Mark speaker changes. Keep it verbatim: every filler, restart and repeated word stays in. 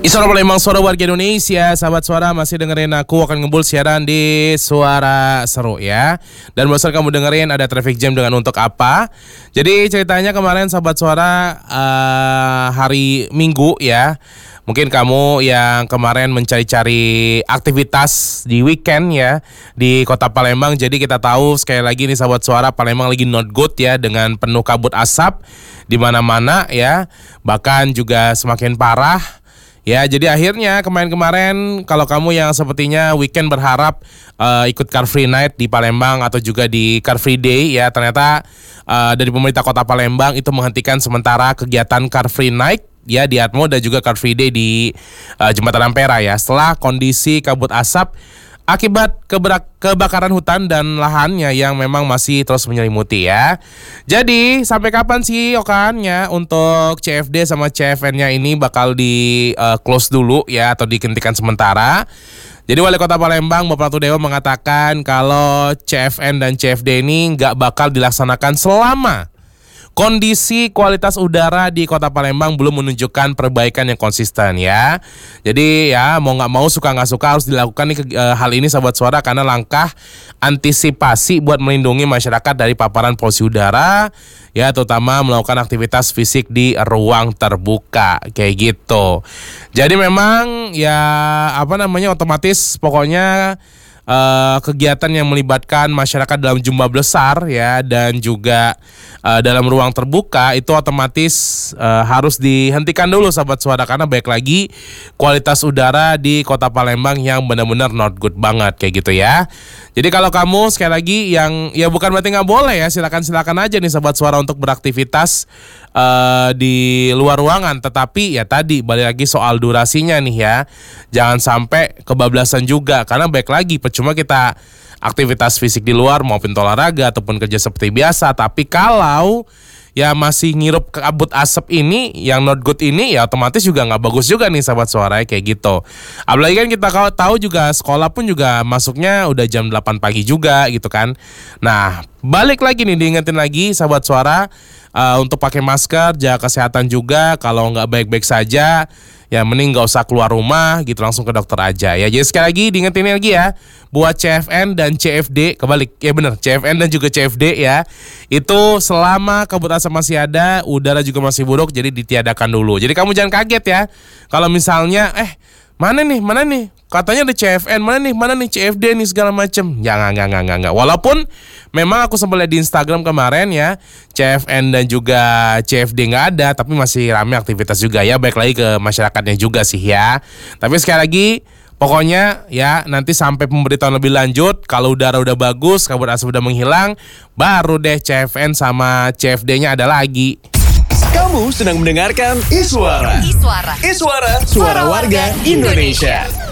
Speaker 1: Suara Palembang, suara warga Indonesia. Sahabat suara, masih dengerin aku akan ngebul siaran di Suara Seru ya. Dan bosan kamu dengerin ada traffic jam dengan untuk apa. Jadi ceritanya kemarin sahabat suara uh, hari Minggu ya. Mungkin kamu yang kemarin mencari-cari aktivitas di weekend ya di kota Palembang. Jadi kita tahu sekali lagi nih sahabat suara, Palembang lagi not good ya, dengan penuh kabut asap di mana-mana ya. Bahkan juga semakin parah. Ya, jadi akhirnya kemarin-kemarin kalau kamu yang sepertinya weekend berharap uh, ikut Car Free Night di Palembang atau juga di Car Free Day ya, ternyata uh, dari pemerintah Kota Palembang itu menghentikan sementara kegiatan Car Free Night ya di Atmo dan juga Car Free Day di uh, Jembatan Ampera ya, setelah kondisi kabut asap akibat kebera- kebakaran hutan dan lahannya yang memang masih terus menyelimuti ya. Jadi sampai kapan sih Okannya untuk C F D sama C F N-nya ini bakal di uh, close dulu ya, atau dihentikan sementara. Jadi Wali Kota Palembang Bapak Tudewo mengatakan kalau C F N dan C F D ini nggak bakal dilaksanakan selama kondisi kualitas udara di Kota Palembang belum menunjukkan perbaikan yang konsisten ya. Jadi ya mau nggak mau, suka nggak suka harus dilakukan nih, e, hal ini sahabat suara, karena langkah antisipasi buat melindungi masyarakat dari paparan polusi udara ya, terutama melakukan aktivitas fisik di ruang terbuka kayak gitu. Jadi memang ya apa namanya otomatis pokoknya Uh, kegiatan yang melibatkan masyarakat dalam jumlah besar ya, dan juga uh, dalam ruang terbuka itu otomatis uh, harus dihentikan dulu sahabat suara, karena baik lagi kualitas udara di Kota Palembang yang benar-benar not good banget kayak gitu ya. Jadi kalau kamu sekali lagi yang ya bukan berarti nggak boleh ya, silakan-silakan aja nih sahabat suara untuk beraktivitas uh, di luar ruangan, tetapi ya tadi balik lagi soal durasinya nih ya, jangan sampai kebablasan juga, karena baik lagi cuma kita aktivitas fisik di luar maupun olahraga ataupun kerja seperti biasa, tapi kalau ya masih ngirup kabut asap ini yang not good ini ya otomatis juga nggak bagus juga nih sahabat suara kayak gitu. Apalagi kan kita kalau tahu juga sekolah pun juga masuknya udah jam delapan pagi juga gitu kan. Nah balik lagi nih, diingetin lagi sahabat suara uh, untuk pakai masker, jaga kesehatan juga. Kalau nggak baik-baik saja ya mending gak usah keluar rumah gitu, langsung ke dokter aja ya. Jadi sekali lagi diingetin lagi ya, buat C F N dan C F D, kebalik ya bener, C F N dan juga C F D ya, itu selama kabut asap masih ada, udara juga masih buruk, jadi ditiadakan dulu. Jadi kamu jangan kaget ya kalau misalnya eh mana nih, mana nih, katanya ada C F N, mana nih, mana nih C F D nih segala macem. Jangan, enggak, enggak, enggak, enggak. Walaupun memang aku sempat lihat di Instagram kemarin ya, C F N dan juga C F D nggak ada, tapi masih ramai aktivitas juga ya. Baik lagi ke masyarakatnya juga sih ya. Tapi sekali lagi, pokoknya ya nanti sampai pemberitahuan lebih lanjut, kalau udara udah bagus, kabut asap udah menghilang, baru deh C F N sama C F D-nya ada lagi.
Speaker 2: Kamu sedang mendengarkan Iswara. Iswara. Iswara. Suara warga Indonesia.